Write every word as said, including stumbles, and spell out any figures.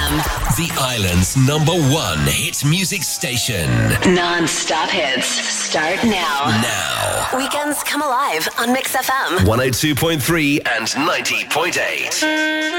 M. The island's number one hit music station. Non-stop hits start now. Now. Weekends come alive on Mix F M. one oh two point three and ninety point eight.